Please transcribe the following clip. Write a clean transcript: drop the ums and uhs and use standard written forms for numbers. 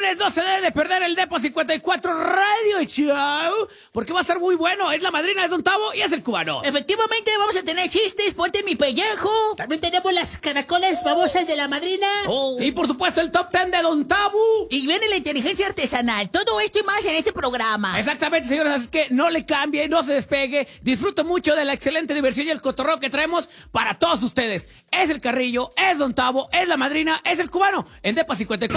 ustedes no se deben de perder el Depo 54 Radio Show, porque va a estar muy bueno. Es la madrina, es Don Tavo y es el cubano. Efectivamente, vamos a tener chistes, ponte en mi pellejo. También tenemos las caracolas babosas de la madrina. Y por supuesto el Top 10 de Don Tavo. Y viene la inteligencia artesanal. Todo esto y más en este programa. Exactamente, señores, así que no le cambie, no se despegue. Disfrute mucho de la excelente diversión y el cotorreo que traemos para todos ustedes. Es el Carrillo, es Don Tavo, es la madrina, es el cubano en Depa 54.